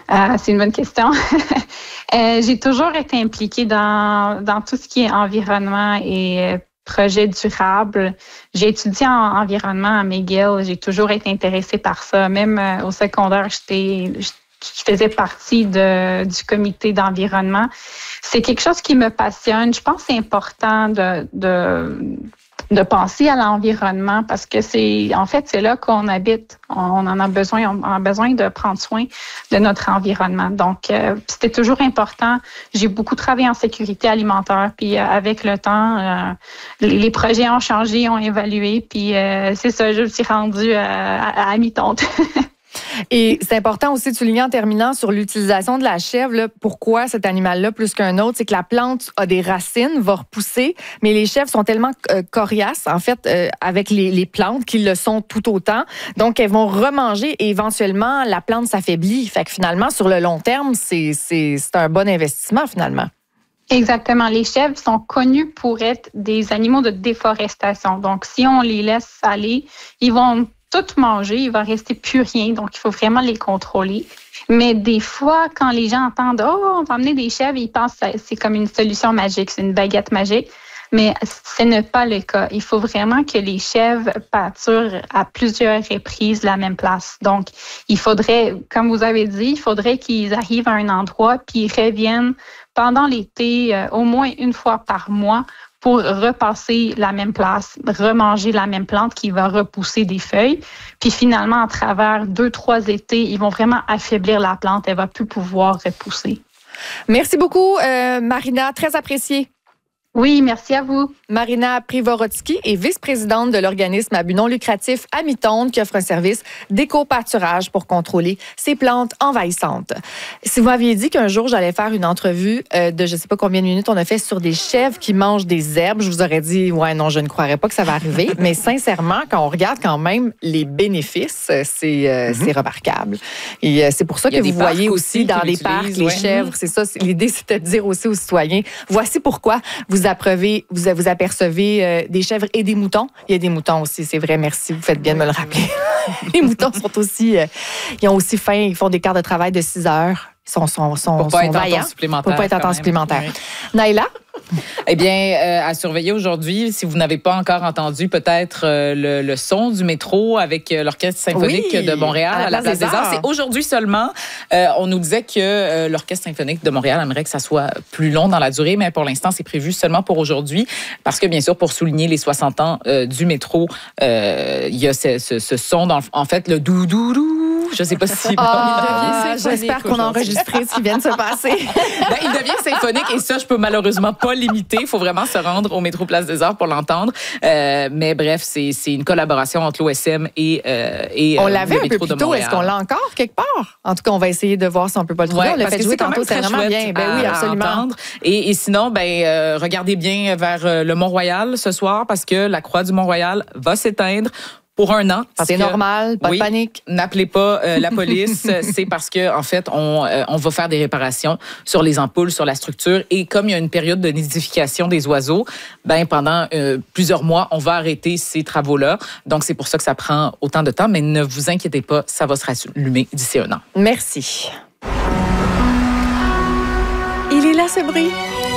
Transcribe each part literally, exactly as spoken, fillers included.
Euh, c'est une bonne question. euh, j'ai toujours été impliquée dans, dans tout ce qui est environnement et projets durables. J'ai étudié en environnement à McGill. J'ai toujours été intéressée par ça. Même euh, au secondaire, j'étais, je faisais partie de, du comité d'environnement. C'est quelque chose qui me passionne. Je pense que c'est important de, de, de penser à l'environnement parce que c'est, en fait, c'est là qu'on habite. On en a besoin, on a besoin de prendre soin de notre environnement. Donc, euh, c'était toujours important. J'ai beaucoup travaillé en sécurité alimentaire, puis euh, avec le temps, euh, les projets ont changé, ont évolué, puis euh, c'est ça, je me suis rendue à, à, à mi-tonte. Et c'est important aussi de souligner en terminant sur l'utilisation de la chèvre. Là, pourquoi cet animal-là plus qu'un autre? C'est que la plante a des racines, va repousser, mais les chèvres sont tellement euh, coriaces, en fait, euh, avec les, les plantes qu'ils le sont tout autant. Donc, elles vont remanger et éventuellement, la plante s'affaiblit. Fait que finalement, sur le long terme, c'est, c'est, c'est un bon investissement, finalement. Exactement. Les chèvres sont connus pour être des animaux de déforestation. Donc, si on les laisse aller, ils vont tout manger, il va rester plus rien, donc il faut vraiment les contrôler. Mais des fois, quand les gens entendent « Oh, on va emmener des chèvres », ils pensent que c'est comme une solution magique, c'est une baguette magique. Mais ce n'est pas le cas. Il faut vraiment que les chèvres pâturent à plusieurs reprises la même place. Donc, il faudrait, comme vous avez dit, il faudrait qu'ils arrivent à un endroit puis ils reviennent pendant l'été euh, au moins une fois par mois pour repasser la même place, remanger la même plante qui va repousser des feuilles. Puis finalement, à travers deux, trois étés, ils vont vraiment affaiblir la plante. Elle ne va plus pouvoir repousser. Merci beaucoup, euh, Marina. Très appréciée. Oui, merci à vous. Marina Privorotsky est vice-présidente de l'organisme à but non lucratif Amitonde qui offre un service d'éco-pâturage pour contrôler ces plantes envahissantes. Si vous m'aviez dit qu'un jour j'allais faire une entrevue euh, de je ne sais pas combien de minutes on a fait sur des chèvres qui mangent des herbes, je vous aurais dit ouais non, je ne croirais pas que ça va arriver. Mais sincèrement, quand on regarde quand même les bénéfices, c'est euh, mm-hmm. c'est remarquable. Et euh, c'est pour ça que vous voyez aussi dans les parcs les ouais. chèvres. C'est ça. C'est, l'idée c'était de dire aussi aux citoyens voici pourquoi vous Apprevez, vous, vous apercevez euh, des chèvres et des moutons. Il y a des moutons aussi, c'est vrai, merci, vous faites bien de me le rappeler. Les moutons sont aussi, euh, ils ont aussi faim, ils font des quarts de travail de six heures. Ils sont, sont, sont, Pour pas sont être en vaillants. temps supplémentaire. Pour pas être en temps supplémentaire. Oui. Naïla? Eh bien, euh, à surveiller aujourd'hui, si vous n'avez pas encore entendu peut-être euh, le, le son du métro avec euh, l'Orchestre symphonique oui, de Montréal à la, à la Place des Arts. Arts. C'est aujourd'hui seulement. Euh, on nous disait que euh, l'Orchestre symphonique de Montréal aimerait que ça soit plus long dans la durée, mais pour l'instant, c'est prévu seulement pour aujourd'hui parce que, bien sûr, pour souligner les soixante ans euh, du métro, euh, il y a ce, ce, ce son, dans, en fait, le dou-dou-dou. Je ne sais pas si... Ah, j'espère qu'on a enregistré ce qui vient de se passer. Ben, il devient symphonique et ça, je peux malheureusement pas l'imiter. Il faut vraiment se rendre au métro Place des Arts pour l'entendre. Euh, mais bref, c'est, c'est une collaboration entre l'O S M et, euh, et on euh, l'avait le un métro peu plus de tôt. Montréal. Est-ce qu'on l'a encore quelque part? En tout cas, on va essayer de voir si on peut pas le trouver. Ouais, on l'a fait jouer tantôt, c'est vraiment bien. Ben oui, absolument. Et, et sinon, ben euh, regardez bien vers euh, le Mont-Royal ce soir parce que la croix du Mont-Royal va s'éteindre. Pour un an. C'est que, normal, pas oui, de panique. N'appelez pas euh, la police. C'est parce que en fait, on, euh, on va faire des réparations sur les ampoules, sur la structure. Et comme il y a une période de nidification des oiseaux, ben pendant euh, plusieurs mois, on va arrêter ces travaux-là. Donc, c'est pour ça que ça prend autant de temps. Mais ne vous inquiétez pas, ça va se rallumer d'ici un an. Merci. Il est là, ce bruit.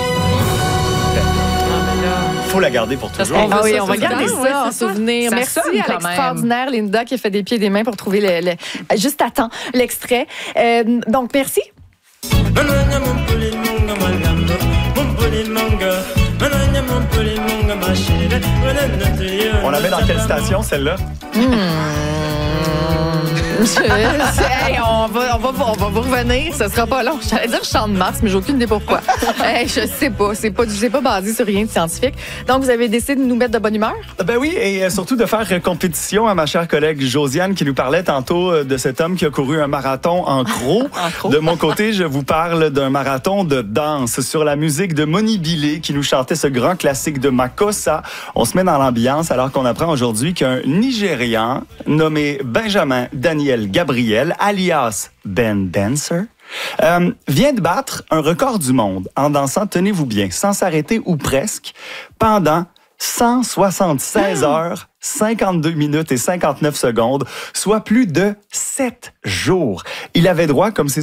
Il faut la garder pour toujours. Ah oui, on va garder ça en souvenir. Ça Merci à l'extraordinaire Linda qui a fait des pieds et des mains pour trouver le, le juste à temps l'extrait. Euh, donc, merci. On la met dans quelle station, celle-là? Mmh. Hey, on, va, on, va, on va vous revenir, ce sera pas long. J'allais dire Champ de Mars, mais j'ai aucune idée pourquoi. Hey, je sais pas, c'est pas, c'est pas basé sur rien de scientifique. Donc, vous avez décidé de nous mettre de bonne humeur? Ben oui, et surtout de faire compétition à ma chère collègue Josiane qui nous parlait tantôt de cet homme qui a couru un marathon en croc. De mon côté, je vous parle d'un marathon de danse sur la musique de Moni Bilé qui nous chantait ce grand classique de Makossa. On se met dans l'ambiance alors qu'on apprend aujourd'hui qu'un Nigérian nommé Benjamin Daniel Gabriel, alias Ben Dancer, euh, vient de battre un record du monde en dansant, tenez-vous bien, sans s'arrêter ou presque, pendant cent soixante-seize heures, cinquante-deux minutes et cinquante-neuf secondes, soit plus de sept jours. Il avait droit, comme c'est